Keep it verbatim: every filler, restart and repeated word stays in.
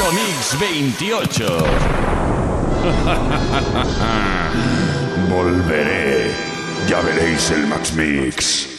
Mix veintiocho. Volveré. Ya veréis el Max Mix.